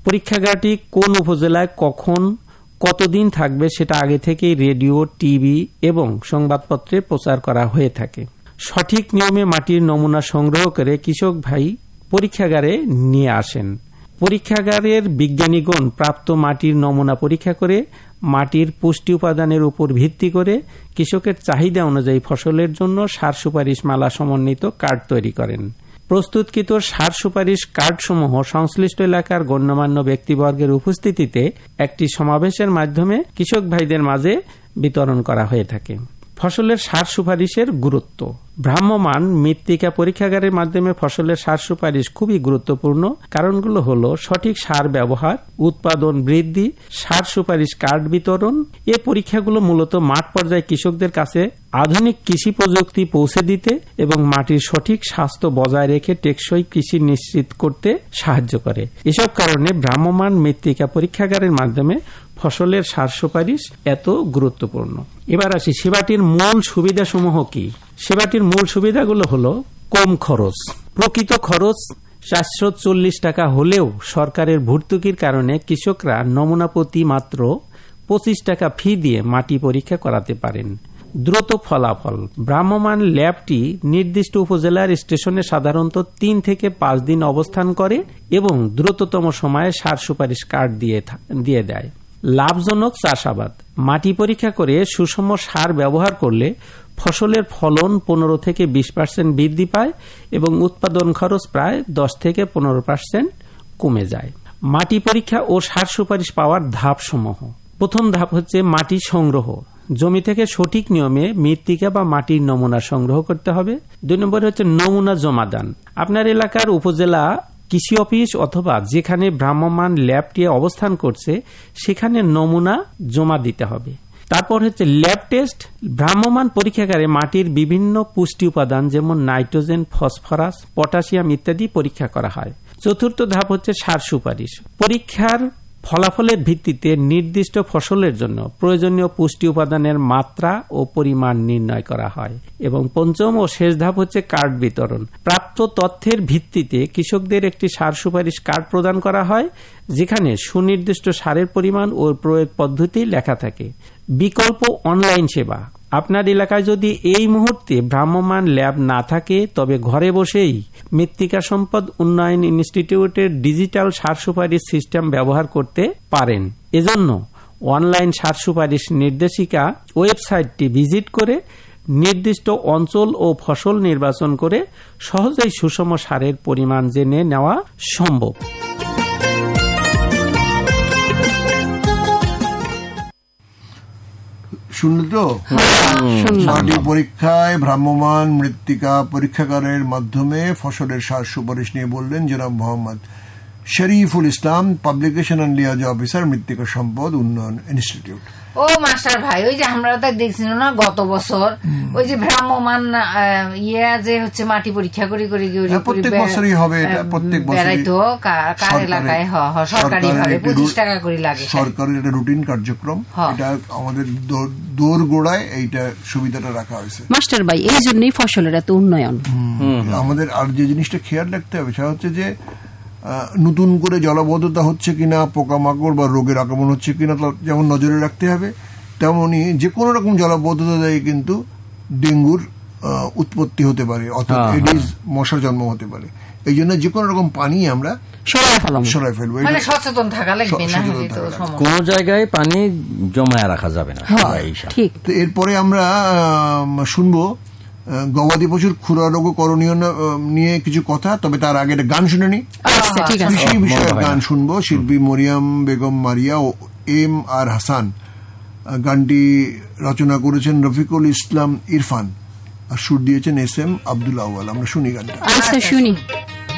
পরীক্ষাগারটি কোন উপজেলায় কখন কতদিন থাকবে সেটা আগে থেকেই রেডিও, টিভি এবং সংবাদপত্রে প্রচার করা হয়ে থাকে। সঠিক নিয়মে মাটির নমুনা সংগ্রহ করে কৃষক ভাই পরীক্ষাগারে নিয়ে আসেন। পরীক্ষাগারের বিজ্ঞানীগণ প্রাপ্ত মাটির নমুনা পরীক্ষা করে মাটির পুষ্টি উপাদানের উপর ভিত্তি করে কৃষকের চাহিদা অনুযায়ী ফসলের জন্য সার সুপারিশ মালা সমন্বিত কার্ড তৈরি করেন। প্রস্তুতকৃত সার সুপারিশ কার্ডসমূহ সংশ্লিষ্ট এলাকার গণ্যমান্য ব্যক্তিবর্গের উপস্থিতিতে একটি সমাবেশের মাধ্যমে কৃষক ভাইদের মাঝে বিতরণ করা হয়ে থাকে। ফসলের সার সুপারিশের গুরুত্ব। ভ্রাম্যমাণ মৃত্তিকা পরীক্ষাগারের মাধ্যমে ফসলের সার সুপারিশ খুবই গুরুত্বপূর্ণ। কারণগুলো হলো সঠিক সার ব্যবহার, উৎপাদন বৃদ্ধি, সার সুপারিশ কার্ড বিতরণ। এই পরীক্ষাগুলো মূলত মাঠ পর্যায়ে কৃষকদের কাছে আধুনিক কৃষি প্রযুক্তি পৌঁছে দিতে এবং মাটির সঠিক স্বাস্থ্য বজায় রেখে টেকসই কৃষি নিশ্চিত করতে সাহায্য করে। এসব কারণে ভ্রাম্যমাণ মৃত্তিকা পরীক্ষাগারের মাধ্যমে ফসলের সার সুপারিশ এত গুরুত্বপূর্ণ। এবার আসি সেবাটির মূল সুবিধাসমূহ কি। সেবাটির মূল সুবিধাগুলো হলো কম খরচ। প্রকৃত খরচ 440 টাকা হলেও সরকারের ভর্তুকির কারণে কৃষকরা নমুনা প্রতি মাত্র 25 টাকা ফি দিয়ে মাটি পরীক্ষা করাতে পারেন। দ্রুত ফলাফল। ভ্রাম্যমাণ ল্যাবটি নির্দিষ্ট উপজেলার স্টেশনে সাধারণত 3 থেকে 5 দিন অবস্থান করে এবং দ্রুততম সময়ে সার সুপারিশ কার্ড দিয়ে দেয়। লাভজনক চাষাবাদ। মাটি পরীক্ষা করে সুষম সার ব্যবহার করলে ফসলের ফলন 15 থেকে 20% বৃদ্ধি পায় এবং উৎপাদন খরচ প্রায় 10 থেকে 15% কমে যায়। মাটি পরীক্ষা ও সার সুপারিশ পাওয়ার ধাপসমূহ। প্রথম ধাপ হচ্ছে মাটি সংগ্রহ। জমি থেকে সঠিক নিয়মে মৃত্তিকা বা মাটির নমুনা সংগ্রহ করতে হবে। 2 নম্বরে হচ্ছে নমুনা জমাদান। আপনার এলাকার উপজেলা কৃষি অফিস অথবা যেখানে ভ্রাম্যমাণ ল্যাবটি অবস্থান করছে সেখানে নমুনা জমা দিতে হবে। তারপর হচ্ছে ল্যাব টেস্ট। ভ্রাম্যমাণ পরীক্ষাগারে মাটির বিভিন্ন পুষ্টি উপাদান যেমন নাইট্রোজেন, ফসফরাস, পটাশিয়াম ইত্যাদি পরীক্ষা করা হয়। চতুর্থ ধাপ হচ্ছে সার সুপারিশ। পরীক্ষার ফলাফলের ভিত্তিতে নির্দিষ্ট ফসলের জন্য প্রয়োজনীয় পুষ্টি উপাদানের মাত্রা ও পরিমাণ নির্ণয় করা হয়। এবং পঞ্চম ও শেষ ধাপ হচ্ছে কার্ড বিতরণ। প্রাপ্ত তথ্যের ভিত্তিতে কৃষকদের একটি সার সুপারিশ কার্ড প্রদান করা হয় যেখানে সুনির্দিষ্ট সারের পরিমাণ ও প্রয়োগ পদ্ধতি লেখা থাকে। বিকল্প অনলাইন সেবা। আপনার এলাকায় যদি এই মুহূর্তে ভ্রাম্যমাণ ল্যাব না থাকে তবে ঘরে বসেই মৃত্তিকা সম্পদ উন্নয়ন ইনস্টিটিউটের ডিজিটাল সার সুপারিশ সিস্টেম ব্যবহার করতে পারেন। এজন্য অনলাইন সার সুপারিশ নির্দেশিকা ওয়েবসাইটটি ভিজিট করে নির্দিষ্ট অঞ্চল ও ফসল নির্বাচন করে সহজেই সুষম সারের পরিমাণ জেনে নেওয়া সম্ভব। শুনলে তো মাটি পরীক্ষায় ভ্রাম্যমাণ মৃত্তিকা পরীক্ষাগারের মাধ্যমে ফসলের সার সুপারিশ নিয়ে বললেন জনাব Mohammad Shariful Islam, publication and লিয়াজা officer, মৃত্তিকা সম্পদ উন্নয়ন ইনস্টিটিউট। ও মাস্টার ভাই, ওই যে আমরা তো দেখছিল না গত বছর ওই যে ভ্রাম্যমাণ যে হচ্ছে মাটি পরীক্ষা করে প্রত্যেক বছরই হবে, প্রত্যেক বছরই কার এলাকায় সরকারি ভাবে 25 টাকা করে লাগে। সরকারের একটা রুটিন কার্যক্রম, এটা আমাদের দোরগোড়ায় এইটা সুবিধাটা রাখা হয়েছে মাস্টার ভাই। এই জন্যই ফসলের এত উন্নয়ন। আমাদের আর যে জিনিসটা খেয়াল রাখতে হবে সেটা হচ্ছে যে নতুন করে জলাবদ্ধতা হচ্ছে কিনা, পোকামাকড় বা রোগের আক্রমণ হচ্ছে কিনা যেমন নজরে রাখতে হবে, তেমনি যে কোনো রকম জলাবদ্ধতা দিয়ে কিন্তু ডেঙ্গুর উৎপত্তি হতে পারে অথবা এডিস মশার জন্ম হতে পারে। এই জন্য যে কোনো রকম পানি আমরা সরাই ফেলবো, সচেতন থাকা লাগবে। কোন জায়গায় পানি জমায় রাখা যাবে না। তো এরপরে আমরা শুনবো গবাদি পশুর খুরা রোগ করণীয় নিয়ে কিছু কথা, তবে তার আগে একটা গান শুনে নি। কৃষি বিষয়ক গান শুনবো। শিল্পী মরিয়াম বেগম মারিয়া ও এম আর হাসান। গানটি রচনা করেছেন রফিকুল ইসলাম ইরফান আর সুর দিয়েছেন এস এম আব্দুল আউয়াল। আমরা শুনি গানটা। শুনি।